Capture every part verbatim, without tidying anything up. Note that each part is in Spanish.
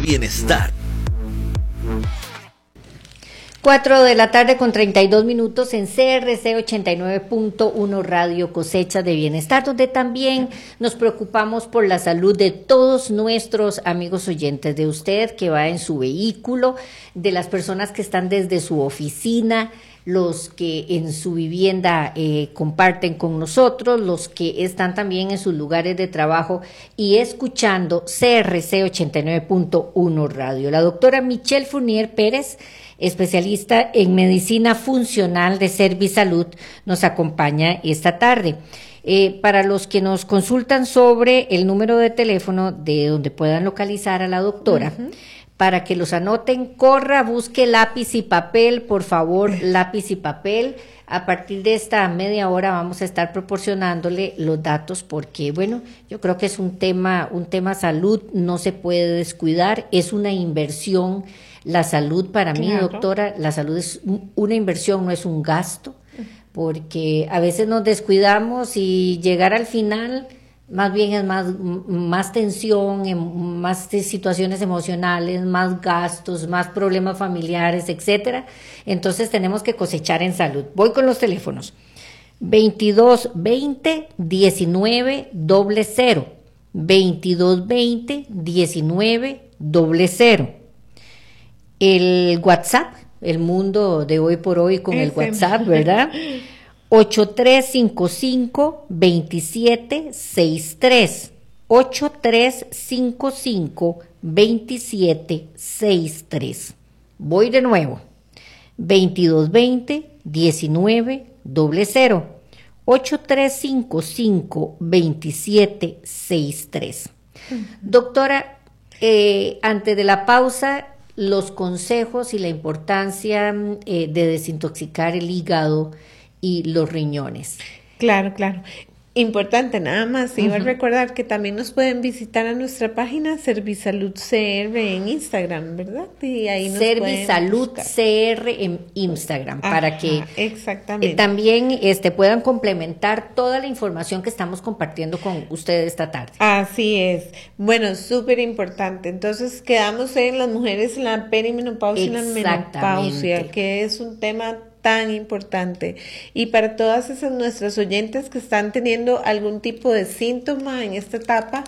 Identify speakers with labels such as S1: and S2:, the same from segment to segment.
S1: bienestar.
S2: cuatro de la tarde con treinta y dos minutos en C R C ochenta y nueve punto uno Radio Cosecha de Bienestar, donde también nos preocupamos por la salud de todos nuestros amigos oyentes, de usted que va en su vehículo, de las personas que están desde su oficina, los que en su vivienda eh, comparten con nosotros, los que están también en sus lugares de trabajo y escuchando C R C ochenta y nueve punto uno Radio. La doctora Michelle Fournier Pérez, especialista en medicina funcional de Servisalud, nos acompaña esta tarde. Eh, para los que nos consultan sobre el número de teléfono de donde puedan localizar a la doctora, uh-huh. Para que los anoten, corra, busque lápiz y papel, por favor, lápiz y papel. A partir de esta media hora vamos a estar proporcionándole los datos porque, bueno, yo creo que es un tema, un tema salud, no se puede descuidar, es una inversión. La salud para mí, claro. Doctora, la salud es una inversión, no es un gasto, porque a veces nos descuidamos y llegar al final más bien es más, más tensión, más situaciones emocionales, más gastos, más problemas familiares, etcétera. Entonces tenemos que cosechar en salud. Voy con los teléfonos. veintidós veinte diecinueve cero cero. veintidós veinte diecinueve cero cero. El WhatsApp, el mundo de hoy por hoy con Ese. El WhatsApp, ¿verdad? ocho tres cinco cinco, dos siete seis tres. ocho tres cinco cinco, dos siete seis tres. Voy de nuevo. veintidós veinte diecinueve cero cero. ocho tres cinco cinco, dos siete seis tres. Uh-huh. Doctora, eh, antes de la pausa, los consejos y la importancia eh, de desintoxicar el hígado y los riñones.
S3: Claro, claro. Importante, nada más, iba uh-huh. a recordar que también nos pueden visitar a nuestra página Servisalud C R en Instagram, ¿verdad? Y ahí nos
S2: Servisalud C R en Instagram, Ajá, para que
S3: exactamente.
S2: Eh, también este, puedan complementar toda la información que estamos compartiendo con ustedes esta tarde.
S3: Así es. Bueno, súper importante. Entonces, quedamos en las mujeres en la perimenopausia y la menopausia, que es un tema tan importante. Y para todas esas nuestras oyentes que están teniendo algún tipo de síntoma en esta etapa,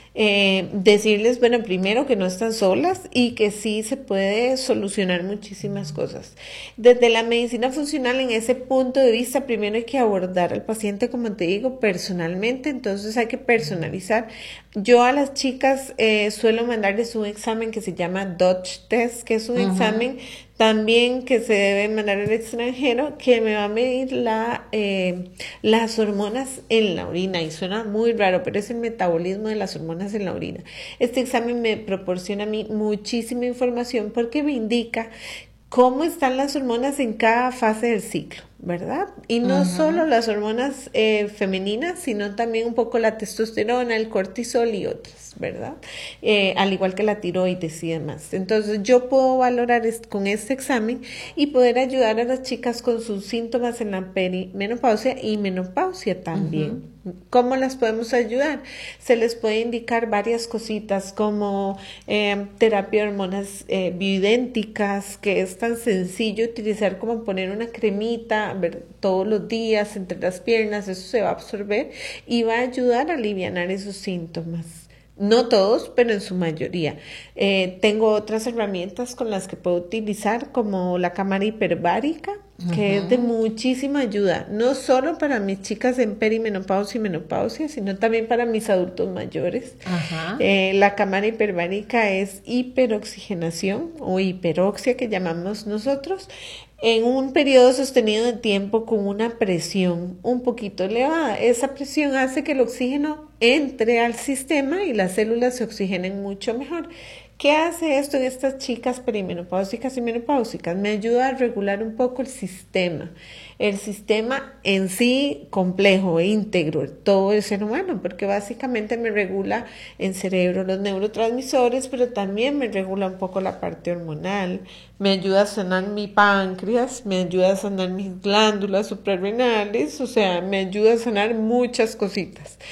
S3: eh, decirles, bueno, primero que no están solas y que sí se puede solucionar muchísimas cosas. Desde la medicina funcional, en ese punto de vista, primero hay que abordar al paciente, como te digo, personalmente, entonces hay que personalizar. Yo a las chicas eh, suelo mandarles un examen que se llama Dutch Test, que es un uh-huh. examen también que se debe mandar al extranjero, que me va a medir la, eh, las hormonas en la orina, y suena muy raro, pero es el metabolismo de las hormonas en la orina. Este examen me proporciona a mí muchísima información porque me indica cómo están las hormonas en cada fase del ciclo, ¿verdad? Y no uh-huh. solo las hormonas eh, femeninas, sino también un poco la testosterona, el cortisol y otras, ¿verdad? Eh, al igual que la tiroides y demás. Entonces yo puedo valorar est- con este examen y poder ayudar a las chicas con sus síntomas en la perimenopausia y menopausia también. Uh-huh. ¿Cómo las podemos ayudar? Se les puede indicar varias cositas como eh, terapia de hormonas eh, bioidénticas, que es tan sencillo utilizar como poner una cremita ver, todos los días entre las piernas, eso se va a absorber y va a ayudar a aliviar esos síntomas. No todos, pero en su mayoría. Eh, tengo otras herramientas con las que puedo utilizar, como la cámara hiperbárica, que uh-huh. es de muchísima ayuda, no solo para mis chicas en perimenopausia y menopausia, sino también para mis adultos mayores. Uh-huh. Eh, la cámara hiperbárica es hiperoxigenación o hiperoxia, que llamamos nosotros, en un periodo sostenido de tiempo con una presión un poquito elevada. Esa presión hace que el oxígeno entre al sistema y las células se oxigenen mucho mejor. ¿Qué hace esto en estas chicas perimenopáusicas y menopáusicas? Me ayuda a regular un poco el sistema. El sistema en sí complejo e íntegro, todo el ser humano, porque básicamente me regula en cerebro los neurotransmisores, pero también me regula un poco la parte hormonal, me ayuda a sanar mi páncreas, me ayuda a sanar mis glándulas suprarrenales, o sea, me ayuda a sanar muchas cositas.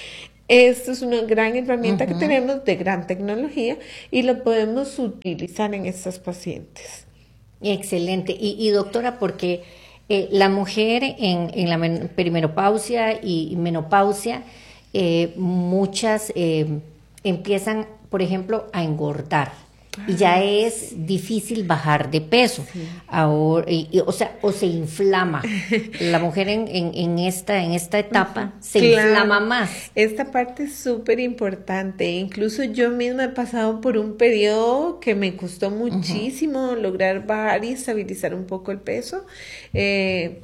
S3: Esto es una gran herramienta uh-huh. que tenemos de gran tecnología y lo podemos utilizar en estas pacientes.
S2: Excelente. Y, y doctora, porque eh, la mujer en, en la perimenopausia y menopausia, eh, muchas eh, empiezan, por ejemplo, a engordar. Y ya es sí. difícil bajar de peso. Sí. Ahora, y, y, o sea, o se inflama. La mujer en, en, en, esta, en esta etapa se claro. inflama más.
S3: Esta parte es súper importante. Incluso yo misma he pasado por un periodo que me costó muchísimo uh-huh. lograr bajar y estabilizar un poco el peso. Eh,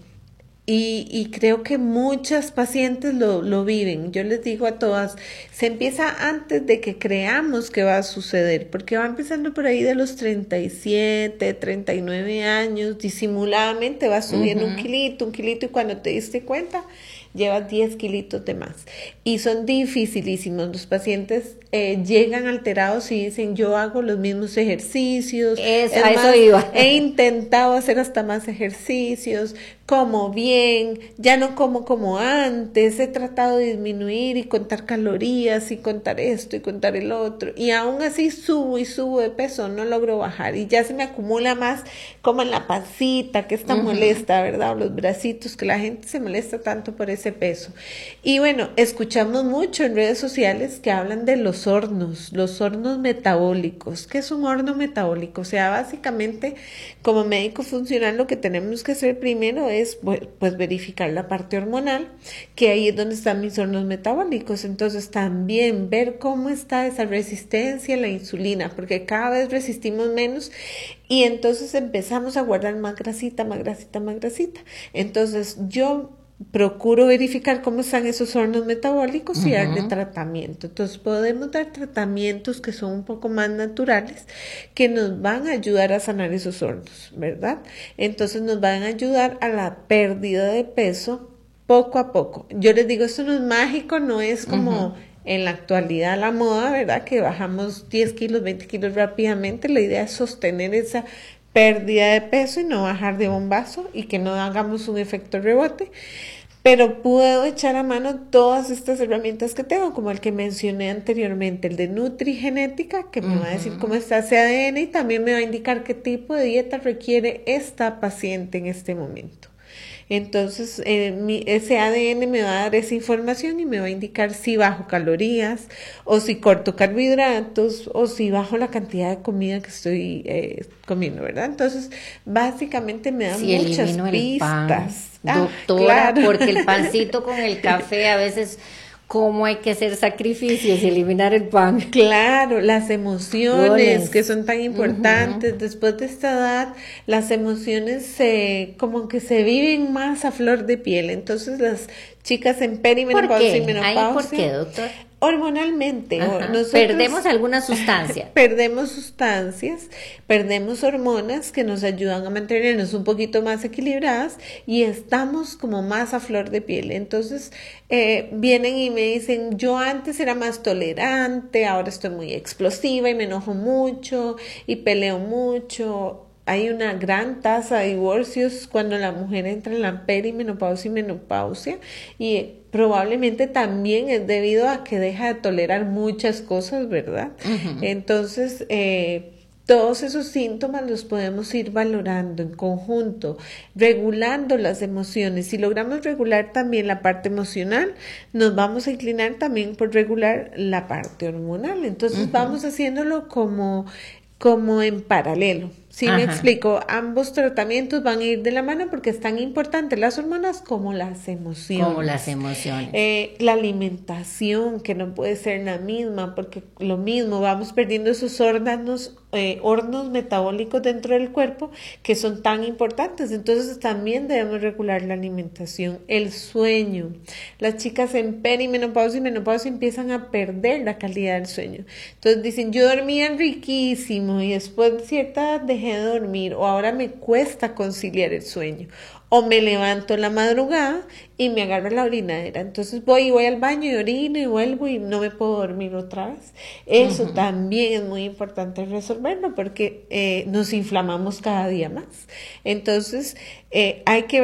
S3: Y, y creo que muchas pacientes lo, lo viven. Yo les digo a todas, se empieza antes de que creamos que va a suceder, porque va empezando por ahí de los treinta y siete, treinta y nueve años, disimuladamente va subiendo uh-huh. un kilito, un kilito, y cuando te diste cuenta, llevas diez kilitos de más. Y son dificilísimos. Los pacientes eh, llegan alterados y dicen, yo hago los mismos ejercicios.
S2: Es, es a más, eso iba.
S3: He intentado hacer hasta más ejercicios, como bien, ya no como como antes, he tratado de disminuir y contar calorías y contar esto y contar el otro. Y aún así subo y subo de peso, no logro bajar. Y ya se me acumula más como en la pancita, que está uh-huh. molesta, ¿verdad? O los bracitos, que la gente se molesta tanto por ese peso. Y bueno, escuchamos mucho en redes sociales que hablan de los hornos, los hornos metabólicos. ¿Qué es un horno metabólico? O sea, básicamente, como médico funcional, lo que tenemos que hacer primero es, pues, verificar la parte hormonal, que ahí es donde están mis hornos metabólicos. Entonces, también ver cómo está esa resistencia a la insulina, porque cada vez resistimos menos y entonces empezamos a guardar más grasita, más grasita, más grasita. Entonces, yo procuro verificar cómo están esos hornos metabólicos y uh-huh. darle tratamiento. Entonces podemos dar tratamientos que son un poco más naturales, que nos van a ayudar a sanar esos hornos, ¿verdad? Entonces nos van a ayudar a la pérdida de peso poco a poco. Yo les digo, esto no es mágico, no es como uh-huh. en la actualidad la moda, ¿verdad? Que bajamos diez kilos, veinte kilos rápidamente. La idea es sostener esa pérdida de peso y no bajar de bombazo y que no hagamos un efecto rebote, pero puedo echar a mano todas estas herramientas que tengo, como el que mencioné anteriormente, el de Nutrigenética, que me uh-huh. va a decir cómo está ese A D N y también me va a indicar qué tipo de dieta requiere esta paciente en este momento. Entonces, eh, mi, ese A D N me va a dar esa información y me va a indicar si bajo calorías o si corto carbohidratos o si bajo la cantidad de comida que estoy eh, comiendo, ¿verdad? Entonces, básicamente me dan
S2: sí,
S3: muchas pistas.
S2: Ah, doctora, claro. Porque el pancito con el café a veces... ¿Cómo hay que hacer sacrificios y eliminar el pan?
S3: Claro, las emociones Goles. que son tan importantes. Uh-huh. Después de esta edad, las emociones se, como que se viven más a flor de piel. Entonces, las chicas en perimenopausia y menopausia.
S2: ¿Ahí por qué, doctor?
S3: Hormonalmente. Nosotros
S2: perdemos alguna sustancia.
S3: Perdemos sustancias, perdemos hormonas que nos ayudan a mantenernos un poquito más equilibradas y estamos como más a flor de piel. Entonces eh, vienen y me dicen, yo antes era más tolerante, ahora estoy muy explosiva y me enojo mucho y peleo mucho. Hay una gran tasa de divorcios cuando la mujer entra en la perimenopausia y menopausia y probablemente también es debido a que deja de tolerar muchas cosas, ¿verdad? Uh-huh. Entonces, eh, todos esos síntomas los podemos ir valorando en conjunto, regulando las emociones. Si logramos regular también la parte emocional, nos vamos a inclinar también por regular la parte hormonal. Entonces, uh-huh. vamos haciéndolo como, como en paralelo. Sí, me explico, ambos tratamientos van a ir de la mano porque es tan importante las hormonas como las emociones.
S2: Como las emociones.
S3: Eh, la alimentación, que no puede ser la misma, porque lo mismo, vamos perdiendo esos órganos, eh, hornos metabólicos dentro del cuerpo que son tan importantes. Entonces también debemos regular la alimentación, el sueño. Las chicas en perimenopausia y menopausia empiezan a perder la calidad del sueño. Entonces dicen, yo dormía riquísimo y después de cierta edad dejé de dormir o ahora me cuesta conciliar el sueño o me levanto en la madrugada y me agarro la orinadera, entonces voy y voy al baño y orino y vuelvo y no me puedo dormir otra vez. Eso uh-huh. también es muy importante resolverlo porque eh, nos inflamamos cada día más. Entonces eh, hay que ver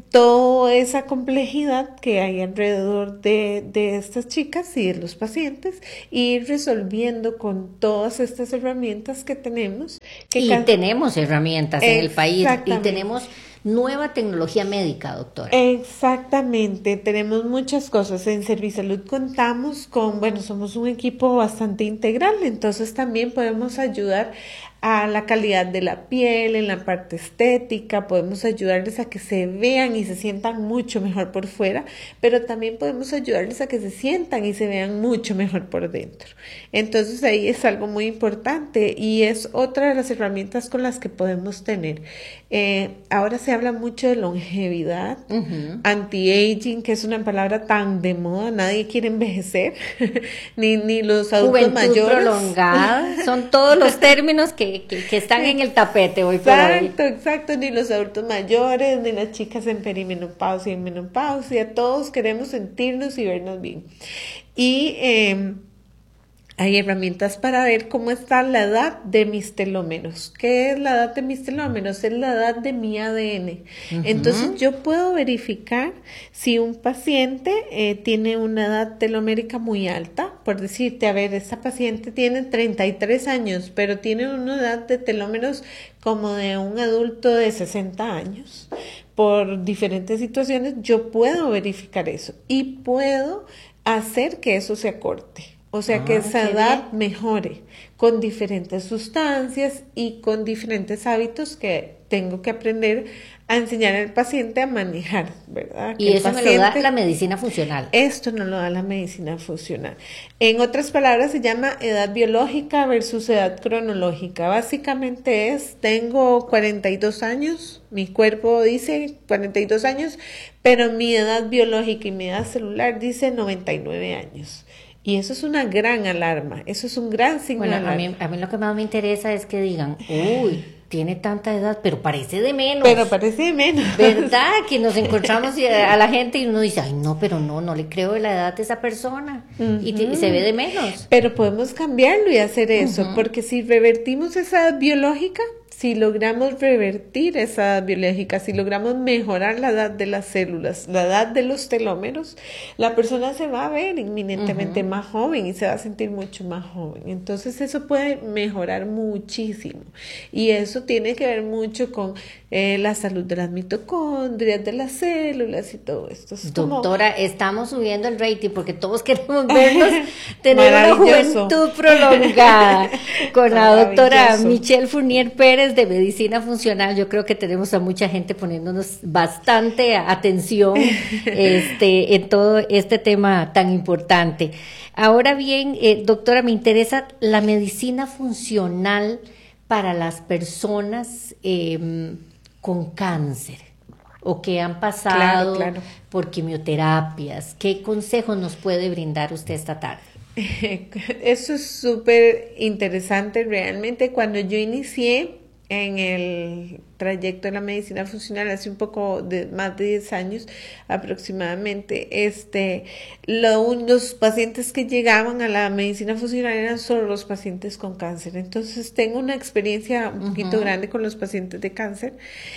S3: toda esa complejidad que hay alrededor de, de estas chicas y de los pacientes, y ir resolviendo con todas estas herramientas que tenemos. Que
S2: y
S3: cada...
S2: tenemos herramientas en el país y tenemos nueva tecnología médica, doctora.
S3: Exactamente, tenemos muchas cosas. En Servisalud contamos con, bueno, somos un equipo bastante integral, entonces también podemos ayudar a la calidad de la piel, en la parte estética, podemos ayudarles a que se vean y se sientan mucho mejor por fuera, pero también podemos ayudarles a que se sientan y se vean mucho mejor por dentro. Entonces ahí es algo muy importante y es otra de las herramientas con las que podemos tener. Eh, ahora se habla mucho de longevidad, uh-huh. anti-aging, que es una palabra tan de moda, nadie quiere envejecer, ni, ni los adultos
S2: Juventud
S3: mayores.
S2: Prolongada, son todos los términos que Que, que están en el tapete hoy por
S3: hoy. Exacto,
S2: hoy.
S3: exacto, ni los adultos mayores, ni las chicas en perimenopausia y en menopausia, todos queremos sentirnos y vernos bien. Y eh, hay herramientas para ver cómo está la edad de mis telómeros. ¿Qué es la edad de mis telómeros? Es la edad de mi A D N. Uh-huh. Entonces yo puedo verificar si un paciente eh, tiene una edad telomérica muy alta. Por decirte, a ver, esta paciente tiene treinta y tres años, pero tiene una edad de telómeros como de un adulto de sesenta años. Por diferentes situaciones yo puedo verificar eso y puedo hacer que eso se acorte. O sea, ah, que esa edad bien. mejore con diferentes sustancias y con diferentes hábitos que tengo que aprender a enseñar al paciente a manejar, ¿verdad?
S2: Y
S3: que
S2: eso
S3: paciente,
S2: me lo da la medicina funcional.
S3: Esto no lo da la medicina funcional. En otras palabras, se llama edad biológica versus edad cronológica. Básicamente es, tengo cuarenta y dos años, mi cuerpo dice cuarenta y dos años, pero mi edad biológica y mi edad celular dice noventa y nueve años. Y eso es una gran alarma, eso es un gran signo
S2: bueno,
S3: de alarma.
S2: A mí, a mí lo que más me interesa es que digan, uy, tiene tanta edad, pero parece de menos.
S3: Pero parece de menos.
S2: ¿Verdad? Que nos encontramos a la gente y uno dice, ay, no, pero no, no le creo de la edad de esa persona. Uh-huh. y, y se ve de menos.
S3: Pero podemos cambiarlo y hacer eso, uh-huh. porque si revertimos esa edad biológica, si logramos revertir esa edad biológica, si logramos mejorar la edad de las células, la edad de los telómeros, la persona se va a ver inminentemente uh-huh. más joven y se va a sentir mucho más joven. Entonces eso puede mejorar muchísimo. Y eso tiene que ver mucho con eh, la salud de las mitocondrias, de las células y todo esto. Es
S2: Doctora, como... estamos subiendo el rating porque todos queremos vernos tener una juventud prolongada. Con la doctora Michelle Fournier Pérez de Medicina Funcional, yo creo que tenemos a mucha gente poniéndonos bastante atención este, en todo este tema tan importante. Ahora bien, eh, doctora, me interesa la medicina funcional para las personas eh, con cáncer o que han pasado claro, claro. por quimioterapias. ¿Qué consejos nos puede brindar usted esta tarde?
S3: Eso es súper interesante realmente. Cuando yo inicié en el trayecto de la medicina funcional hace un poco de más de diez años aproximadamente, este, lo, los pacientes que llegaban a la medicina funcional eran solo los pacientes con cáncer. Entonces tengo una experiencia un poquito uh-huh. grande con los pacientes de cáncer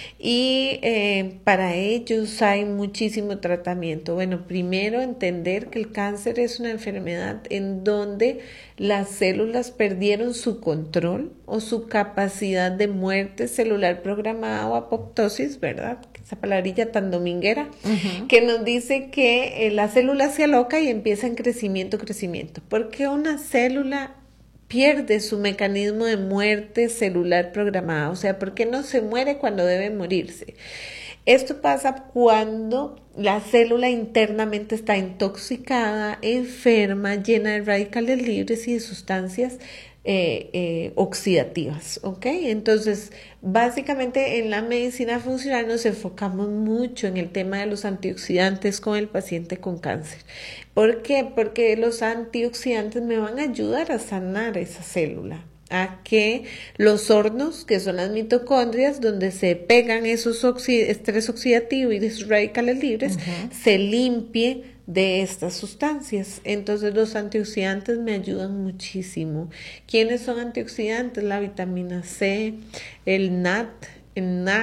S3: y eh, para ellos hay muchísimo tratamiento. Bueno, primero entender que el cáncer es una enfermedad en donde las células perdieron su control o su capacidad de muerte celular programada o apoptosis, ¿verdad? Esa palabrilla tan dominguera, uh-huh. que nos dice que eh, la célula se aloca y empieza en crecimiento, crecimiento. ¿Por qué una célula pierde su mecanismo de muerte celular programada? O sea, ¿por qué no se muere cuando debe morirse? Esto pasa cuando la célula internamente está intoxicada, enferma, llena de radicales libres y de sustancias Eh, eh, oxidativas, ¿ok? Entonces, básicamente en la medicina funcional nos enfocamos mucho en el tema de los antioxidantes con el paciente con cáncer. ¿Por qué? Porque los antioxidantes me van a ayudar a sanar esa célula, a que los hornos, que son las mitocondrias, donde se pegan esos oxi- estrés oxidativo y de esos radicales libres, uh-huh. se limpie de estas sustancias. Entonces los antioxidantes me ayudan muchísimo. ¿Quiénes son antioxidantes? La vitamina C, el N A T, el N A C,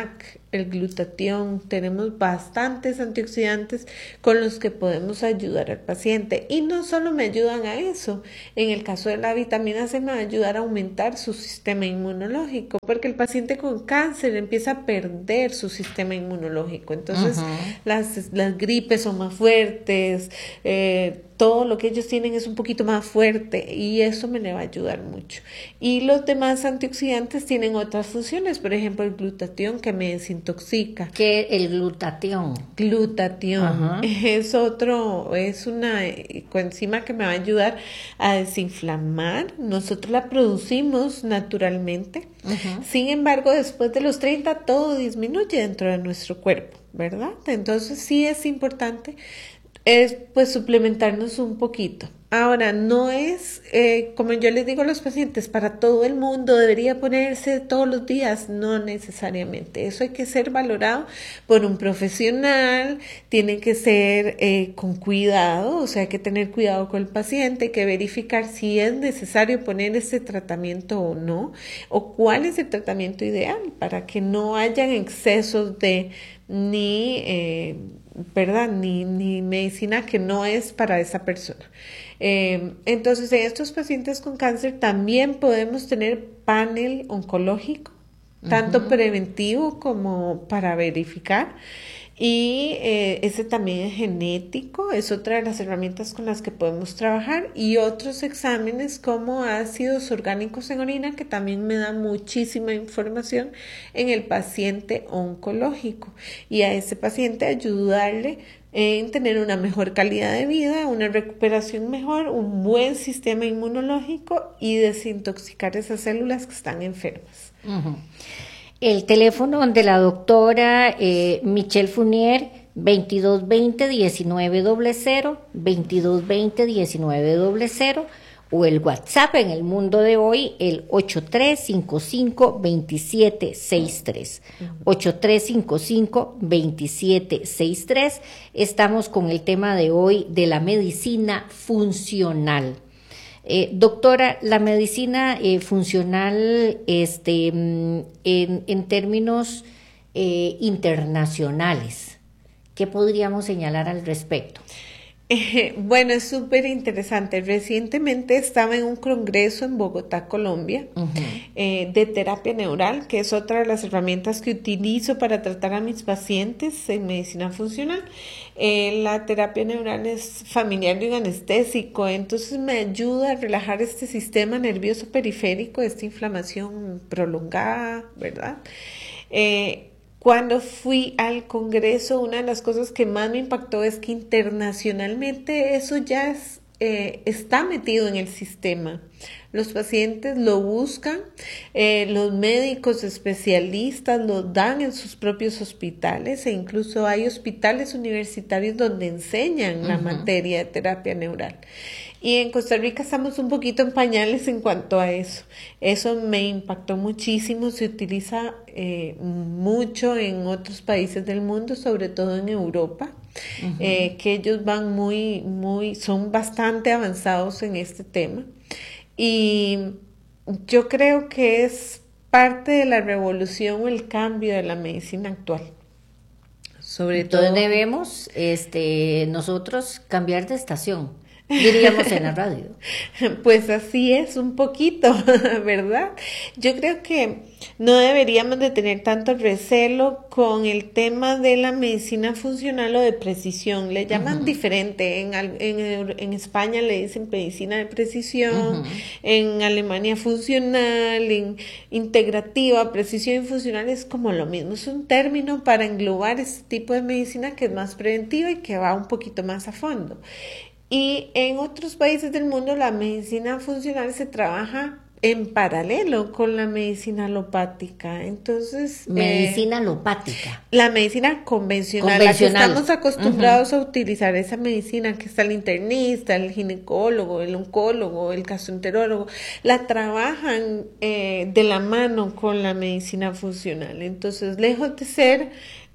S3: el glutatión, tenemos bastantes antioxidantes con los que podemos ayudar al paciente. Y no solo me ayudan a eso, en el caso de la vitamina C me va a ayudar a aumentar su sistema inmunológico, porque el paciente con cáncer empieza a perder su sistema inmunológico. Entonces uh-huh. las, las gripes son más fuertes, eh, todo lo que ellos tienen es un poquito más fuerte y eso me le va a ayudar mucho. Y los demás antioxidantes tienen otras funciones, por ejemplo el glutatión que me desintoxica.
S2: ¿Qué el glutatión?
S3: Glutatión uh-huh. es otro, es una coenzima que me va a ayudar a desinflamar. Nosotros la producimos naturalmente. Uh-huh. Sin embargo, después de los treinta todo disminuye dentro de nuestro cuerpo, ¿verdad? Entonces sí es importante es pues suplementarnos un poquito. Ahora, no es, eh, como yo les digo a los pacientes, para todo el mundo debería ponerse todos los días, no necesariamente. Eso hay que ser valorado por un profesional, tiene que ser eh, con cuidado, o sea, hay que tener cuidado con el paciente, hay que verificar si es necesario poner ese tratamiento o no, o cuál es el tratamiento ideal para que no hayan excesos de ni... Eh, ¿verdad? Ni, ni medicina que no es para esa persona. Eh, entonces, en estos pacientes con cáncer también podemos tener panel oncológico, uh-huh. tanto preventivo como para verificar. Y eh, ese también es genético, es otra de las herramientas con las que podemos trabajar, y otros exámenes como ácidos orgánicos en orina que también me dan muchísima información en el paciente oncológico, y a ese paciente ayudarle en tener una mejor calidad de vida, una recuperación mejor, un buen sistema inmunológico y desintoxicar esas células que están enfermas.
S2: Uh-huh. El teléfono de la doctora eh, Michelle Fournier, veintidós veinte, diecinueve cero cero, veintidós veinte, diecinueve cero cero, o el WhatsApp en el mundo de hoy, el ocho tres cinco cinco, dos siete seis tres. ocho tres cinco cinco, dos siete seis tres. Estamos con el tema de hoy de la medicina funcional. Eh, doctora, la medicina eh, funcional este, en, en términos eh, internacionales, ¿qué podríamos señalar al respecto?
S3: Eh, bueno, es súper interesante. Recientemente estaba en un congreso en Bogotá, Colombia, uh-huh. eh, de terapia neural, que es otra de las herramientas que utilizo para tratar a mis pacientes en medicina funcional. Eh, la terapia neural es familiar y anestésico, entonces me ayuda a relajar este sistema nervioso periférico, esta inflamación prolongada, ¿verdad? Eh, Cuando fui al congreso, una de las cosas que más me impactó es que internacionalmente eso ya es, eh, está metido en el sistema. Los pacientes lo buscan, eh, los médicos especialistas lo dan en sus propios hospitales, e incluso hay hospitales universitarios donde enseñan uh-huh. la materia de terapia neural. Y en Costa Rica estamos un poquito en pañales en cuanto a eso. Eso me impactó muchísimo. Se utiliza eh, mucho en otros países del mundo, sobre todo en Europa, uh-huh. eh, que ellos van muy, muy, son bastante avanzados en este tema. Y yo creo que es parte de la revolución o el cambio de la medicina actual. Sobre
S2: Entonces
S3: todo
S2: debemos este, nosotros cambiar de estación, diríamos en la radio.
S3: Pues así es, un poquito, ¿verdad? Yo creo que no deberíamos de tener tanto recelo con el tema de la medicina funcional o de precisión. Le llaman uh-huh. diferente. En, en, en España le dicen medicina de precisión, uh-huh. en Alemania funcional, en integrativa, precisión y funcional es como lo mismo. Es un término para englobar este tipo de medicina que es más preventiva y que va un poquito más a fondo. Y en otros países del mundo la medicina funcional se trabaja en paralelo con la medicina alopática. Entonces,
S2: medicina eh, alopática.
S3: La medicina convencional,
S2: convencional.
S3: La que estamos acostumbrados uh-huh. a utilizar, esa medicina que está el internista, el ginecólogo, el oncólogo, el gastroenterólogo, la trabajan eh, de la mano con la medicina funcional. Entonces, lejos de ser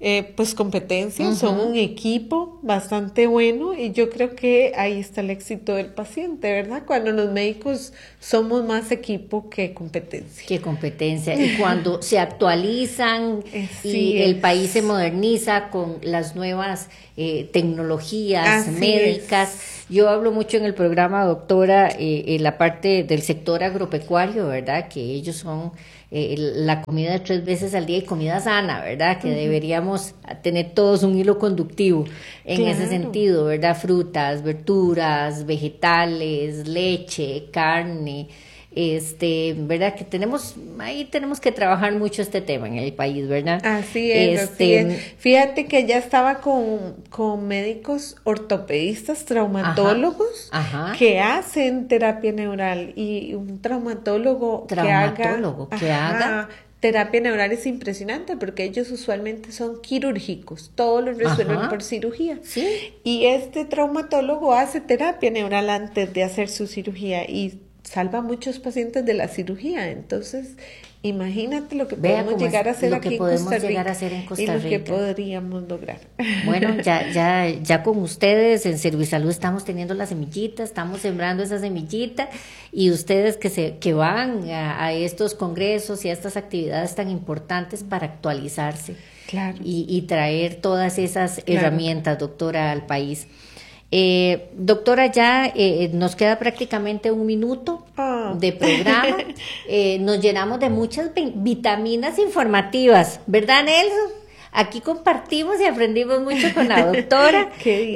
S3: eh, pues competencia, uh-huh. son un equipo bastante bueno y yo creo que ahí está el éxito del paciente, ¿verdad? Cuando los médicos somos más equipo que competencia.
S2: Que competencia. Y cuando se actualizan sí, y el país se moderniza con las nuevas eh, tecnologías Así médicas. Es. Yo hablo mucho en el programa, doctora, eh, en la parte del sector agropecuario, ¿verdad? Que ellos son eh, la comida tres veces al día y comida sana, ¿verdad? Que uh-huh. deberíamos tener todos un hilo conductivo en claro. ese sentido, ¿verdad? Frutas, verduras, vegetales, leche, carne, este, ¿verdad? Que tenemos, ahí tenemos que trabajar mucho este tema en el país, ¿verdad?
S3: Así es, este, así es. Fíjate que ya estaba con, con médicos ortopedistas, traumatólogos, ajá, ajá. que hacen terapia neural y un traumatólogo,
S2: traumatólogo
S3: que haga,
S2: que
S3: ajá,
S2: haga
S3: terapia neural es impresionante porque ellos usualmente son quirúrgicos, todos los resuelven Ajá. por cirugía.
S2: ¿Sí?
S3: Y este traumatólogo hace terapia neural antes de hacer su cirugía y salva a muchos pacientes de la cirugía. Entonces, imagínate lo que Vea podemos llegar a hacer aquí en Costa Rica,
S2: llegar a hacer en Costa
S3: y lo
S2: Rica.
S3: que podríamos lograr.
S2: Bueno, ya, ya, ya con ustedes en Servisalud estamos teniendo la semillita, estamos sembrando esa semillita y ustedes que se que van a, a estos congresos y a estas actividades tan importantes para actualizarse
S3: claro.
S2: y, y traer todas esas claro. herramientas, doctora, al país. Eh, doctora, ya eh, nos queda prácticamente un minuto oh. de programa. Eh, nos llenamos de muchas vitaminas informativas, ¿verdad, Nelson? Aquí compartimos y aprendimos mucho con la doctora.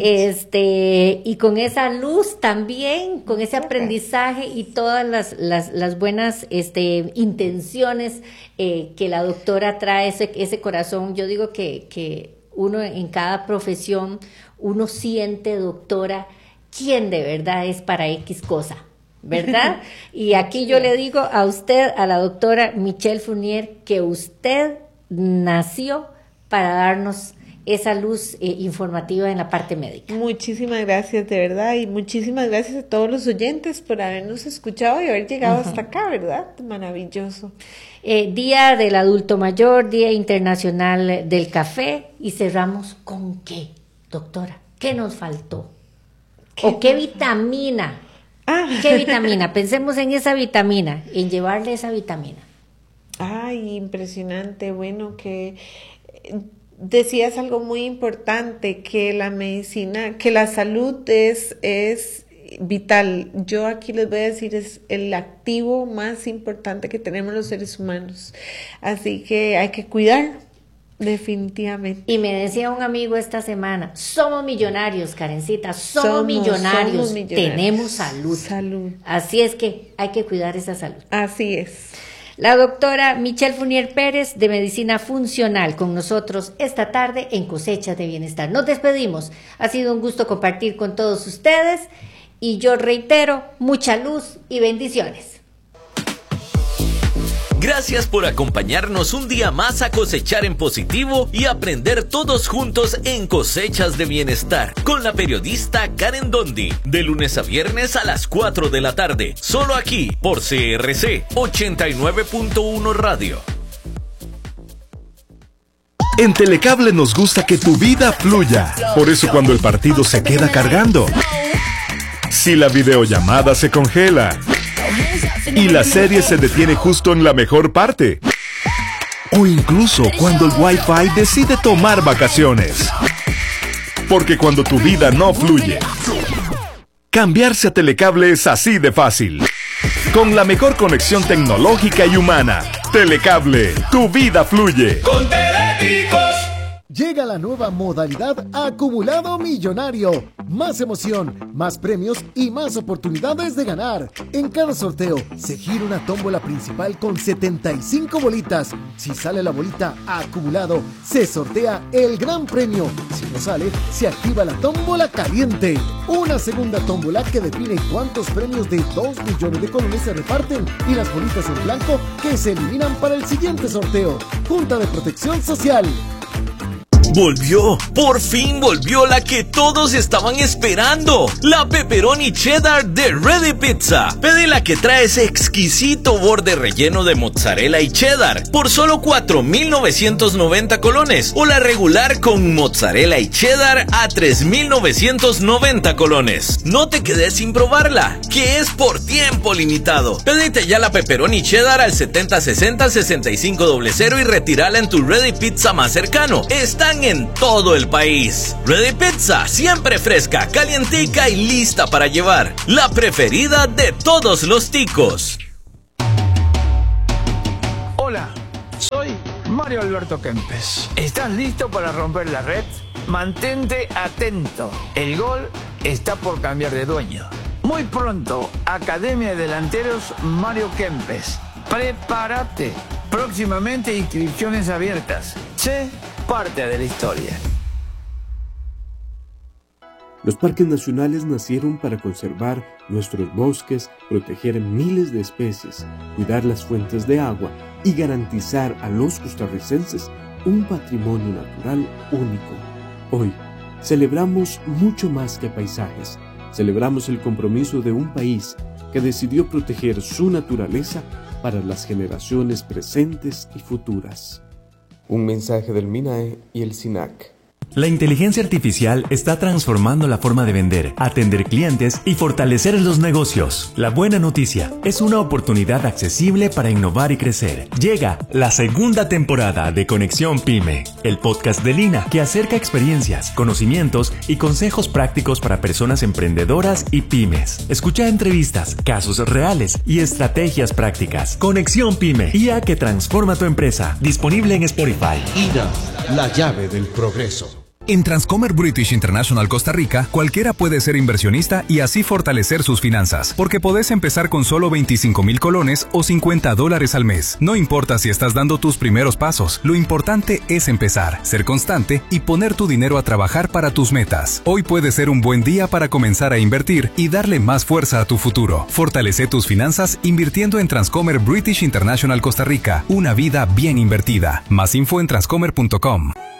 S2: este y con esa luz también, con ese aprendizaje y todas las, las, las buenas este, intenciones eh, que la doctora trae, ese, ese corazón. Yo digo que, que uno en cada profesión, uno siente, doctora, quién de verdad es para X cosa, ¿verdad? Y aquí yo le digo a usted, a la doctora Michelle Fournier, que usted nació para darnos esa luz eh, informativa en la parte médica.
S3: Muchísimas gracias, de verdad, y muchísimas gracias a todos los oyentes por habernos escuchado y haber llegado uh-huh. hasta acá, ¿verdad? Maravilloso.
S2: Eh, Día del Adulto Mayor, Día Internacional del Café, y cerramos ¿con qué, doctora? ¿Qué nos faltó? ¿Qué ¿O qué vitamina? Ah. ¿Qué vitamina? Pensemos en esa vitamina, en llevarle esa vitamina.
S3: Ay, impresionante. Bueno, que decías algo muy importante, que la medicina, que la salud es, es vital. Yo aquí les voy a decir, es el activo más importante que tenemos los seres humanos. Así que hay que cuidarlo, definitivamente.
S2: Y me decía un amigo esta semana, somos millonarios, Karencita, somos, somos, millonarios, somos millonarios, tenemos salud.
S3: Salud.
S2: Así es que hay que cuidar esa salud.
S3: Así es.
S2: La doctora Michelle Fournier Pérez, de Medicina Funcional, con nosotros esta tarde en Cosechas de Bienestar. Nos despedimos. Ha sido un gusto compartir con todos ustedes y yo reitero, mucha luz y bendiciones.
S1: Gracias por acompañarnos un día más a cosechar en positivo y aprender todos juntos en Cosechas de Bienestar con la periodista Karen Dondi, de lunes a viernes a las cuatro de la tarde, solo aquí por C R C ochenta y nueve punto uno Radio.
S4: En Telecable nos gusta que tu vida fluya, por eso cuando el partido se queda cargando, si la videollamada se congela y la serie se detiene justo en la mejor parte, o incluso cuando el Wi-Fi decide tomar vacaciones. Porque cuando tu vida no fluye, cambiarse a Telecable es así de fácil. Con la mejor conexión tecnológica y humana, Telecable, tu vida fluye.
S5: Con Teléticos.
S6: Llega la nueva modalidad Acumulado Millonario. Más emoción, más premios y más oportunidades de ganar. En cada sorteo se gira una tómbola principal con setenta y cinco bolitas. Si sale la bolita Acumulado, se sortea el gran premio. Si no sale, se activa la tómbola caliente. Una segunda tómbola que define cuántos premios de dos millones de colones se reparten y las bolitas en blanco que se eliminan para el siguiente sorteo. Junta de Protección Social.
S1: Volvió, por fin volvió la que todos estaban esperando, la pepperoni cheddar de Ready Pizza. Pedí la que trae ese exquisito borde relleno de mozzarella y cheddar por solo cuatro mil novecientos noventa colones, o la regular con mozzarella y cheddar a tres mil novecientos noventa colones. No te quedes sin probarla, que es por tiempo limitado. Pedite ya la pepperoni cheddar al setenta sesenta sesenta y cinco cero cero y retírala en tu Ready Pizza más cercano. Están en todo el país. Ready Pizza, siempre fresca, calientica y lista para llevar. La preferida de todos los ticos.
S5: Hola, soy Mario Alberto Kempes. ¿Estás listo para romper la red? Mantente atento. El gol está por cambiar de dueño. Muy pronto, Academia de Delanteros Mario Kempes. Prepárate. Próximamente inscripciones abiertas. Sé parte de la historia.
S7: Los parques nacionales nacieron para conservar nuestros bosques, proteger miles de especies, cuidar las fuentes de agua y garantizar a los costarricenses un patrimonio natural único. Hoy celebramos mucho más que paisajes. Celebramos el compromiso de un país que decidió proteger su naturaleza para las generaciones presentes y futuras. Un mensaje del MINAE y el SINAC.
S8: La inteligencia artificial está transformando la forma de vender, atender clientes y fortalecer los negocios. La buena noticia es una oportunidad accesible para innovar y crecer. Llega la segunda temporada de Conexión Pyme, el podcast de Lina que acerca experiencias, conocimientos y consejos prácticos para personas emprendedoras y pymes. Escucha entrevistas, casos reales y estrategias prácticas. Conexión Pyme, I A que transforma tu empresa. Disponible en Spotify.
S9: I D A, la llave del progreso.
S10: En Transcomer British International Costa Rica, cualquiera puede ser inversionista y así fortalecer sus finanzas, porque podés empezar con solo veinticinco mil colones o cincuenta dólares al mes. No importa si estás dando tus primeros pasos, lo importante es empezar, ser constante y poner tu dinero a trabajar para tus metas. Hoy puede ser un buen día para comenzar a invertir y darle más fuerza a tu futuro. Fortalece tus finanzas invirtiendo en Transcomer British International Costa Rica, una vida bien invertida. Más info en transcomer punto com.